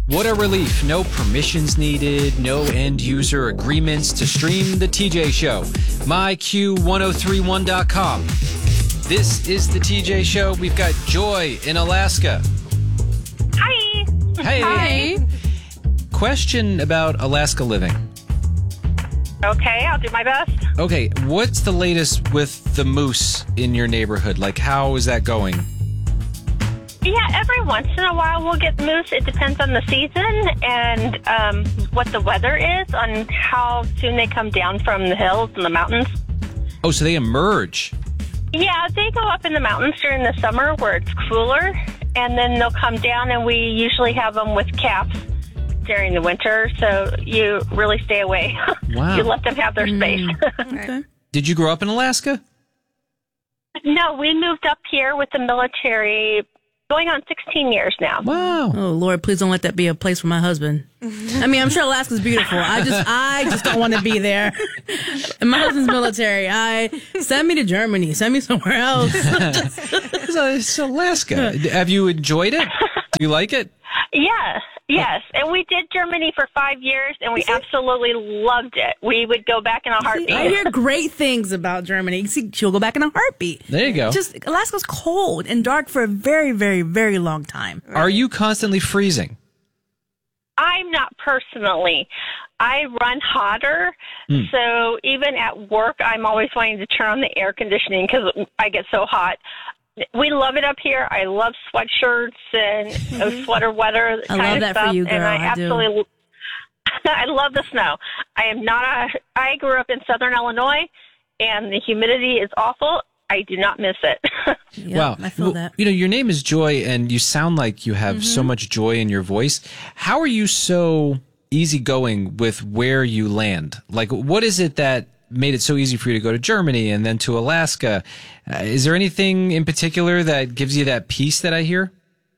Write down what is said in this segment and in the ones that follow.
What a relief. No permissions needed, no end-user agreements to stream the TJ Show. MyQ1031.com. This is the TJ Show. We've got Joy in Alaska. Hi. Hey. Hi. Question about Alaska living. Okay, I'll do my best. Okay, what's the latest with the moose in your neighborhood? Like, how is that going? Yeah, every once in a while we'll get moose. It depends on the season and what the weather is, on how soon they come down from the hills and the mountains. Oh, so they emerge. Yeah, they go up in the mountains during the summer where it's cooler, and then they'll come down, and we usually have them with calves during the winter, so you really stay away. Wow. You let them have their space. Okay. Did you grow up in Alaska? No, we moved up here with the military going on 16 years now. Wow. Oh, Lord, please don't let that be a place for my husband. I mean, I'm sure Alaska's beautiful. I just don't want to be there. And my husband's military. Send me to Germany. Send me somewhere else. It's Alaska. Have you enjoyed it? Do you like it? Yeah, yes. And we did Germany for 5 years, and we absolutely loved it. We would go back in a heartbeat. I hear great things about Germany. See, she'll go back in a heartbeat. There you go. Just Alaska's cold and dark for a very, very, very long time. Are you constantly freezing? I'm not personally. I run hotter, so even at work, I'm always wanting to turn on the air conditioning because I get so hot. We love it up here. I love sweatshirts and sweater weather I kind love of that stuff. for you, girl. And I I do. absolutely, I love the snow. I grew up in Southern Illinois, and the humidity is awful. I do not miss it. Yep, Wow. I feel Well, that. You know, your name is Joy, and you sound like you have so much joy in your voice. How are you so easygoing with where you land? Like, what is it that made it so easy for you to go to Germany and then to Alaska? Is there anything in particular that gives you that peace that I hear?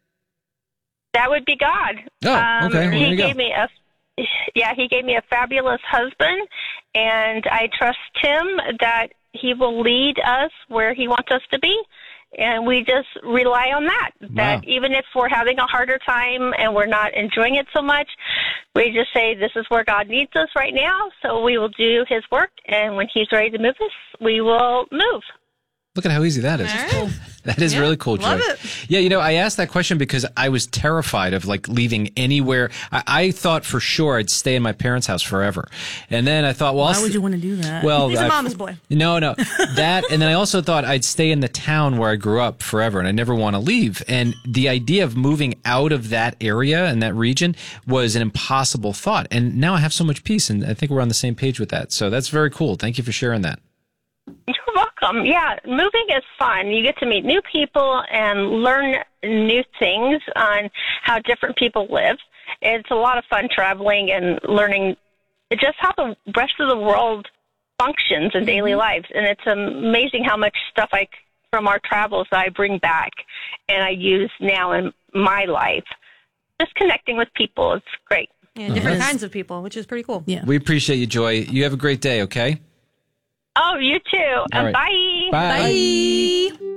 That would be God. Oh, okay. Well, there He you go. gave me he gave me a fabulous husband, and I trust him that he will lead us where he wants us to be. And we just rely on that. That even if we're having a harder time and we're not enjoying it so much, we just say, this is where God needs us right now, so we will do his work. And when he's ready to move us, we will move. Look at how easy that is. All right. That is really cool, Joy. Love it. Yeah, you know, I asked that question because I was terrified of like leaving anywhere. I thought for sure I'd stay in my parents' house forever. And then I thought, well, Why would you want to do that? Well, He's a mama's boy. No, that, and then I also thought I'd stay in the town where I grew up forever, and I never want to leave. And the idea of moving out of that area and that region was an impossible thought. And now I have so much peace, and I think we're on the same page with that. So that's very cool. Thank you for sharing that. You're welcome. Yeah, moving is fun. You get to meet new people and learn new things on how different people live. It's a lot of fun traveling and learning just how the rest of the world functions in daily lives. And it's amazing how much stuff from our travels I bring back and I use now in my life. Just connecting with people, it's great. Yeah, different Yes. kinds of people, which is pretty cool. Yeah. We appreciate you, Joy. You have a great day, okay? Oh, you too. All right. Bye. Bye. Bye.